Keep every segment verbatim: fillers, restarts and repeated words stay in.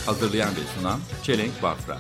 Hazırlayan ve sunan Çelenk Bafra.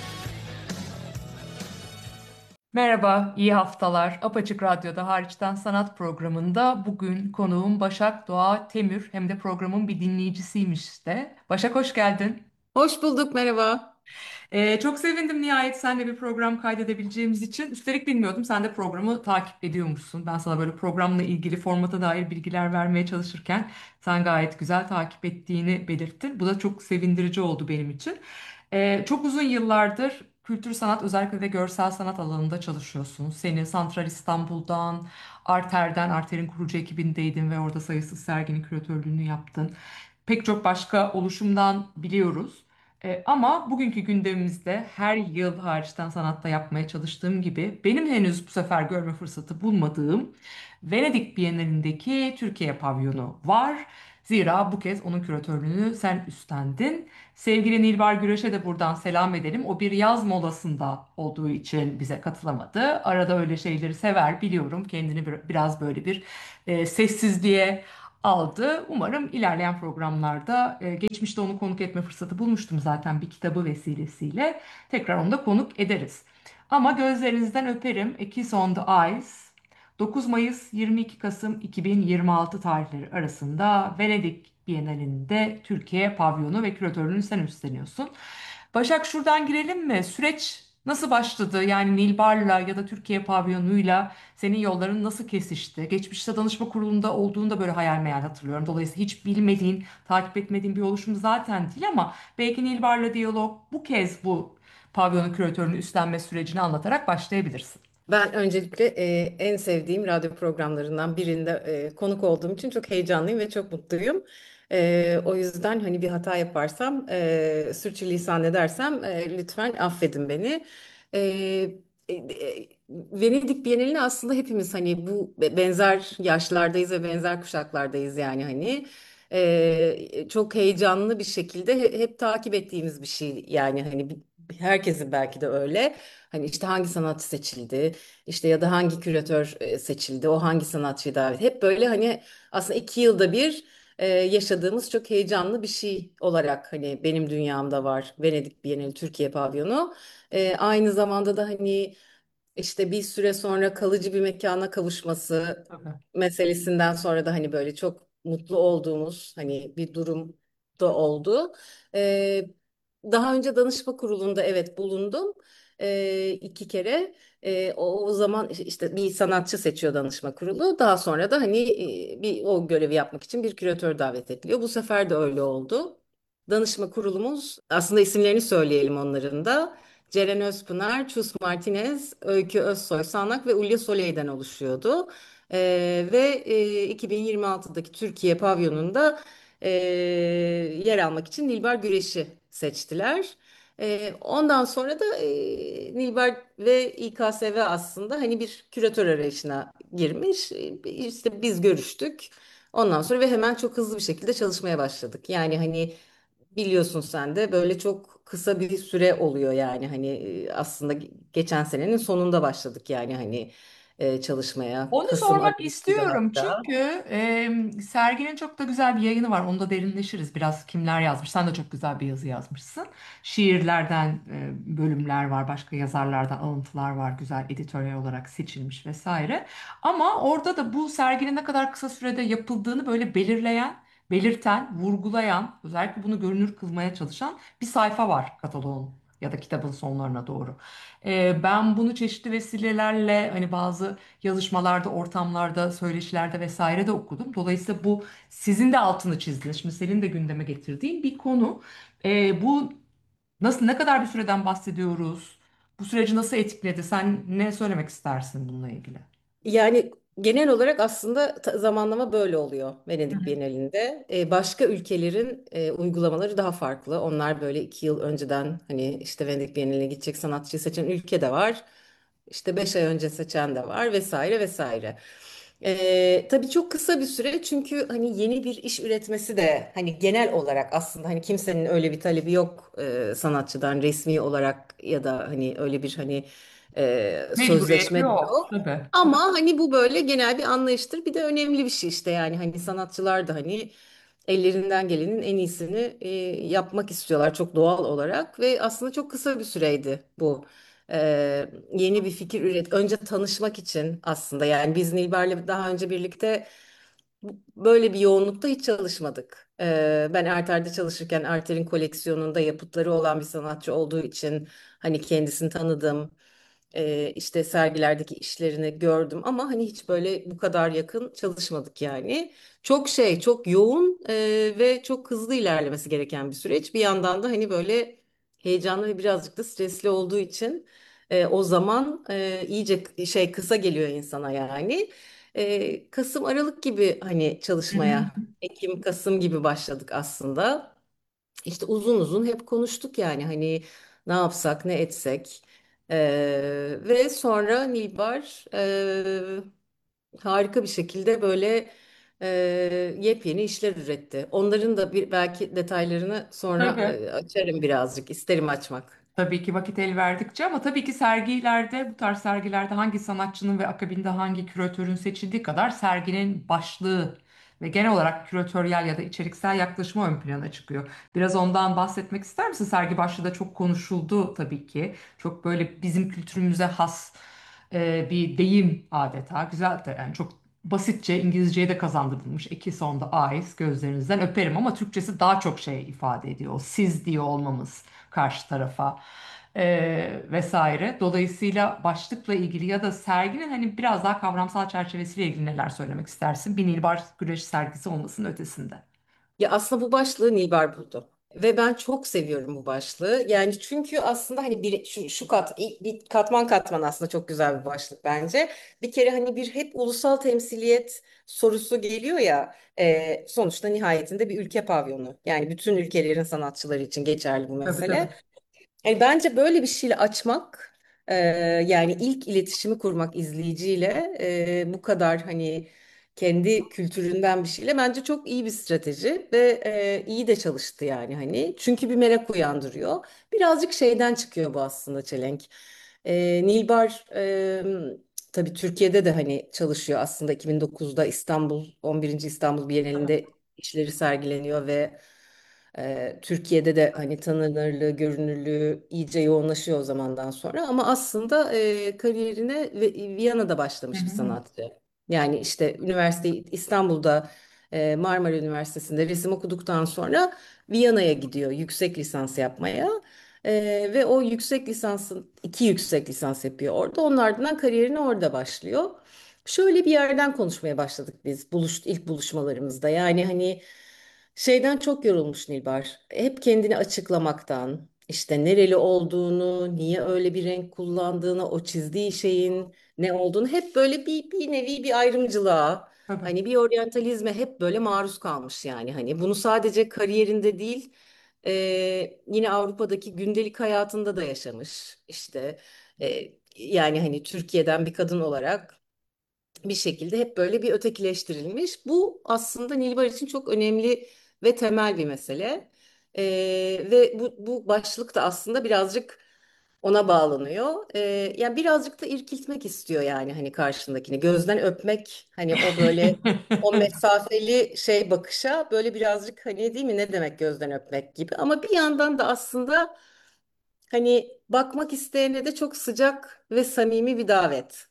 Merhaba, iyi haftalar. Apaçık Radyo'da Hariçten Sanat programında bugün konuğum Başak Doğa Temür, hem de programın bir dinleyicisiymiş de. Başak, hoş geldin. Hoş bulduk, merhaba. Ee, çok sevindim nihayet seninle bir program kaydedebileceğimiz için. Üstelik bilmiyordum, sen de programı takip ediyormuşsun. Ben sana böyle programla ilgili formata dair bilgiler vermeye çalışırken sen gayet güzel takip ettiğini belirttin. Bu da çok sevindirici oldu benim için. Ee, çok uzun yıllardır kültür sanat, özellikle de görsel sanat alanında çalışıyorsun. Seni Santral İstanbul'dan, Arter'den, Arter'in kurucu ekibindeydin ve orada sayısız serginin küratörlüğünü yaptın. Pek çok başka oluşumdan biliyoruz. E, ama bugünkü gündemimizde her yıl hariçten sanatta yapmaya çalıştığım gibi benim henüz bu sefer görme fırsatı bulmadığım Venedik Bienalindeki Türkiye pavyonu var. Zira bu kez onun küratörlüğünü sen üstlendin. Sevgili Nilbar Güreş'e de buradan selam edelim. O bir yaz molasında olduğu için bize katılamadı. Arada öyle şeyleri sever biliyorum. Kendini bir- biraz böyle bir e, sessizliğe aldı. Umarım ilerleyen programlarda e, geçmişte onu konuk etme fırsatı bulmuştum zaten bir kitabı vesilesiyle. Tekrar onu da konuk ederiz. Ama gözlerinizden öperim. A Kiss on the Eyes. dokuz Mayıs yirmi iki Kasım iki bin yirmi altı tarihleri arasında Venedik Bienalinde Türkiye pavyonu ve küratörlüğünü sen üstleniyorsun. Başak, şuradan girelim mi? Süreç nasıl başladı? Yani Nilbar'la ya da Türkiye pavyonuyla senin yolların nasıl kesişti? Geçmişte danışma kurulunda olduğunda böyle hayal meyal hatırlıyorum. Dolayısıyla hiç bilmediğin, takip etmediğin bir oluşum zaten değil, ama belki Nilbar'la diyalog bu kez bu pavyonun küratörünü üstlenme sürecini anlatarak başlayabilirsin. Ben öncelikle e, en sevdiğim radyo programlarından birinde e, konuk olduğum için çok heyecanlıyım ve çok mutluyum. E, o yüzden hani bir hata yaparsam, e, sürçülisan edersem e, lütfen affedin beni. E, e, e, Venedik Bienalini aslında hepimiz hani bu benzer yaşlardayız ve benzer kuşaklardayız yani hani. E, çok heyecanlı bir şekilde he- hep takip ettiğimiz bir şey yani hani bir- herkesin belki de öyle. Hani işte hangi sanatçı seçildi, işte ya da hangi küratör e, seçildi, o hangi sanatçıyı davet. Hep böyle hani aslında iki yılda bir e, yaşadığımız çok heyecanlı bir şey olarak hani benim dünyamda var Venedik Bienali Türkiye Pavyonu. E, aynı zamanda da hani işte bir süre sonra kalıcı bir mekana kavuşması Tabii. meselesinden sonra da hani böyle çok mutlu olduğumuz hani bir durum da oldu. Ee, Daha önce danışma kurulunda evet bulundum ee, iki kere. Ee, o, o zaman işte bir sanatçı seçiyor danışma kurulu. Daha sonra da hani e, bir o görevi yapmak için bir küratör davet ediliyor. Bu sefer de öyle oldu. Danışma kurulumuz aslında isimlerini söyleyelim onların da. Ceren Özpınar, Chus Martinez, Öykü Özsoy Sanak ve Ulya Soley'den oluşuyordu. Ee, ve e, iki bin yirmi altıdaki Türkiye pavyonunda e, yer almak için Nilbar Güreş'i seçtiler. E, ondan sonra da e, Nilbar ve İ K S V aslında hani bir küratör arayışına girmiş. E, işte biz görüştük. Ondan sonra ve hemen çok hızlı bir şekilde çalışmaya başladık. Yani hani biliyorsun sen de böyle çok kısa bir süre oluyor yani hani e, aslında geçen senenin sonunda başladık yani hani e, çalışmaya Onu Kasım sormak ayında istiyorum hatta. çünkü e, serginin çok da güzel bir yayını var. Onda derinleşiriz biraz, kimler yazmış. Sen de çok güzel bir yazı yazmışsın. Şiirlerden e, bölümler var, başka yazarlardan alıntılar var. Güzel editoryal olarak seçilmiş vesaire. Ama orada da bu serginin ne kadar kısa sürede yapıldığını böyle belirleyen, belirten, vurgulayan, özellikle bunu görünür kılmaya çalışan bir sayfa var kataloğun ya da kitabın sonlarına doğru. E, ben bunu çeşitli vesilelerle hani bazı yazışmalarda, ortamlarda, söyleşilerde vesaire de okudum. Dolayısıyla bu sizin de altını çizdiğiniz, şimdi senin de gündeme getirdiğin bir konu. Ee, bu nasıl, ne kadar bir süreden bahsediyoruz? Bu süreci nasıl etkiledi? Sen ne söylemek istersin bununla ilgili? Yani genel olarak aslında ta- zamanlama böyle oluyor Hı Venedik hı. Bienalinde. Ee, başka ülkelerin e, uygulamaları daha farklı. Onlar böyle iki yıl önceden hani işte Venedik Bienali'ne gidecek sanatçıyı seçen ülke de var. İşte beş ay önce seçen de var vesaire vesaire. Ee, tabii çok kısa bir süre çünkü hani yeni bir iş üretmesi de hani genel olarak aslında hani kimsenin öyle bir talebi yok e, sanatçıdan resmi olarak ya da hani öyle bir hani e, Mecburiyet sözleşme de yok yok. tabii. Ama hani bu böyle genel bir anlayıştır. Bir de önemli bir şey işte yani hani sanatçılar da hani ellerinden gelenin en iyisini e, yapmak istiyorlar çok doğal olarak ve aslında çok kısa bir süreydi bu. Ee, yeni bir fikir üret. Önce tanışmak için aslında yani biz Nilber'le daha önce birlikte bu- böyle bir yoğunlukta hiç çalışmadık. Ee, ben Erter'de çalışırken Erter'in koleksiyonunda yapıtları olan bir sanatçı olduğu için hani kendisini tanıdım. Ee, işte sergilerdeki işlerini gördüm ama hani hiç böyle bu kadar yakın çalışmadık yani. Çok şey, çok yoğun e, ve çok hızlı ilerlemesi gereken bir süreç. Bir yandan da hani böyle heyecanlı ve birazcık da stresli olduğu için e, o zaman e, iyice şey kısa geliyor insana yani. E, Kasım Aralık gibi hani Hı hı. çalışmaya Ekim Kasım gibi başladık aslında. İşte uzun uzun hep konuştuk yani hani ne yapsak ne etsek. E, Ve sonra Nilbar e, harika bir şekilde böyle e, yepyeni işler üretti. Onların da bir belki detaylarını sonra Tabii. e, açarım birazcık isterim açmak. Tabii ki vakit el verdikçe ama tabii ki sergilerde bu tarz sergilerde hangi sanatçının ve akabinde hangi küratörün seçildiği kadar serginin başlığı ve genel olarak küratöryel ya da içeriksel yaklaşımı ön plana çıkıyor. Biraz ondan bahsetmek ister misin? Sergi başlığı da çok konuşuldu tabii ki. Çok böyle bizim kültürümüze has e, bir deyim adeta. Güzel de yani çok basitçe İngilizceye de kazandırılmış. Ekisi onda eyes gözlerinizden öperim ama Türkçesi daha çok şey ifade ediyor. O siz diyor olmamız karşı tarafa e, vesaire. Dolayısıyla başlıkla ilgili ya da serginin hani biraz daha kavramsal çerçevesiyle ilgili neler söylemek istersin? Bir Nilbar Güreş sergisi olmasının ötesinde. Ya aslında bu başlığı Nilber buldu. Ve ben çok seviyorum bu başlığı. Yani çünkü aslında hani bir şu, şu kat bir katman katman aslında çok güzel bir başlık bence. Bir kere hani bir hep ulusal temsiliyet sorusu geliyor ya. E, sonuçta nihayetinde bir ülke pavyonu. Yani bütün ülkelerin sanatçıları için geçerli bu Tabii tabii. mesele. Yani bence böyle bir şeyle açmak e, yani ilk iletişimi kurmak izleyiciyle e, bu kadar hani kendi kültüründen bir şeyle bence çok iyi bir strateji ve e, iyi de çalıştı yani hani çünkü bir merak uyandırıyor. Birazcık şeyden çıkıyor bu aslında Çelenk. E, Nilbar e, tabii Türkiye'de de hani çalışıyor aslında iki bin dokuzda İstanbul on birinci İstanbul Bienalinde işleri sergileniyor ve ee, Türkiye'de de hani tanınırlığı, görünürlüğü iyice yoğunlaşıyor o zamandan sonra. Ama aslında e, kariyerine Vi- Viyana'da Hı başlamış bir hı. sanatçı. Yani işte üniversite İstanbul'da e, Marmara Üniversitesi'nde resim okuduktan sonra Viyana'ya gidiyor yüksek lisans yapmaya. E, Ve o yüksek lisansın iki yüksek lisans yapıyor orada. Onun ardından kariyerine orada başlıyor. Şöyle bir yerden konuşmaya başladık biz buluş, ilk buluşmalarımızda. Yani hani şeyden çok yorulmuş Nilbar. Hep kendini açıklamaktan, işte nereli olduğunu, niye öyle bir renk kullandığını, o çizdiği şeyin ne olduğunu hep böyle bir, bir nevi bir ayrımcılığa, Tabii. hani bir oryantalizme hep böyle maruz kalmış yani. Hani bunu sadece kariyerinde değil, e, yine Avrupa'daki gündelik hayatında da yaşamış. İşte e, yani hani Türkiye'den bir kadın olarak bir şekilde hep böyle bir ötekileştirilmiş. Bu aslında Nilbar için çok önemli ve temel bir mesele. Ee, ve bu, bu başlık da aslında birazcık ona bağlanıyor. Ee, yani birazcık da irkiltmek istiyor yani hani karşındakini. Gözden öpmek hani o böyle o mesafeli şey bakışa böyle birazcık hani değil mi ne demek gözden öpmek gibi. Ama bir yandan da aslında hani bakmak isteyene de çok sıcak ve samimi bir davet.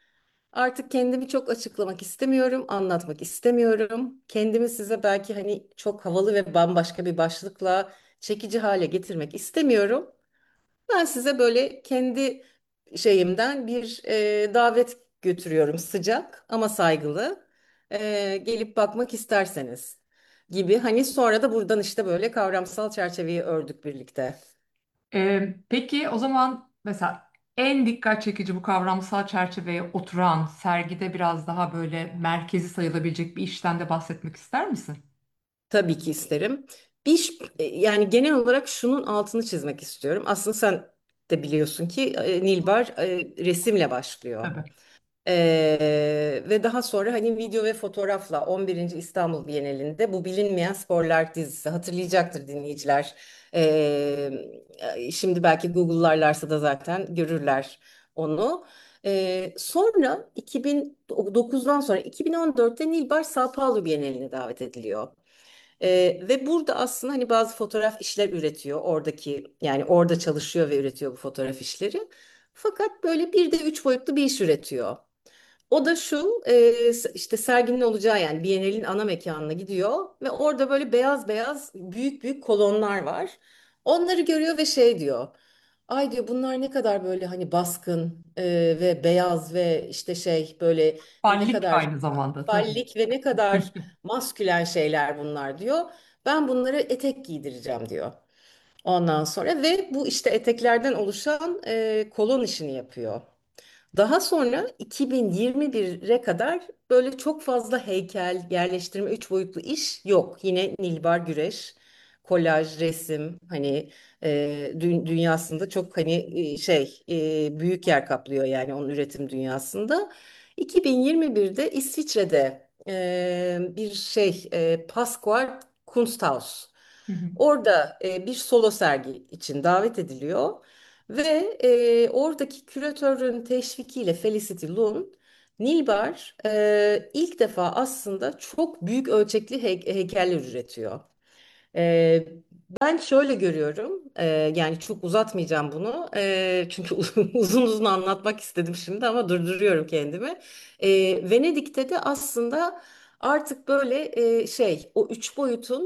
Artık kendimi çok açıklamak istemiyorum, anlatmak istemiyorum. Kendimi size belki hani çok havalı ve bambaşka bir başlıkla çekici hale getirmek istemiyorum. Ben size böyle kendi şeyimden bir e, davet götürüyorum sıcak ama saygılı. E, gelip bakmak isterseniz gibi. Hani sonra da buradan işte böyle kavramsal çerçeveyi ördük birlikte. Ee, peki o zaman mesela en dikkat çekici bu kavramsal çerçeveye oturan sergide biraz daha böyle merkezi sayılabilecek bir işten de bahsetmek ister misin? Tabii ki isterim. Bir ş- e, yani genel olarak şunun altını çizmek istiyorum. Aslında sen de biliyorsun ki e, Nilbar e, resimle başlıyor. Tabii. Ee, ve daha sonra hani video ve fotoğrafla on birinci İstanbul Bienalinde bu Bilinmeyen Sporlar dizisi hatırlayacaktır dinleyiciler. Ee, şimdi belki Google'larlarsa da zaten görürler onu. Ee, sonra iki bin dokuzdan sonra iki bin on dörtte Nilbar Sao Paulo Bienali'ne davet ediliyor. E, ve burada aslında hani bazı fotoğraf işler üretiyor oradaki, yani orada çalışıyor ve üretiyor bu fotoğraf işleri. Fakat böyle bir de üç boyutlu bir iş üretiyor. O da şu, e, işte serginin olacağı, yani Biennale'in ana mekanına gidiyor ve orada böyle beyaz beyaz büyük büyük kolonlar var. Onları görüyor ve şey diyor. Ay diyor, bunlar ne kadar böyle hani baskın e, ve beyaz ve işte şey böyle ne Fallik kadar aynı zamanda tabii. fallik ve ne kadar maskülen şeyler bunlar diyor. Ben bunları etek giydireceğim diyor. Ondan sonra ve bu işte eteklerden oluşan e, kolon işini yapıyor. Daha sonra iki bin yirmi bire kadar böyle çok fazla heykel, yerleştirme, üç boyutlu iş yok. Yine Nilbar Güreş, kolaj, resim, hani e, dü- dünyasında çok hani e, şey e, büyük yer kaplıyor yani onun üretim dünyasında. iki bin yirmi birde İsviçre'de e, bir şey e, Pascual Kunsthaus. Orada e, bir solo sergi için davet ediliyor. Ve e, oradaki küratörün teşvikiyle Felicity Lund, Nilbar e, ilk defa aslında çok büyük ölçekli hey- heykeller üretiyor. E, Ben şöyle görüyorum, e, yani çok uzatmayacağım bunu, e, çünkü uzun uzun anlatmak istedim şimdi ama durduruyorum kendimi. E, Venedik'te de aslında artık böyle e, şey o üç boyutun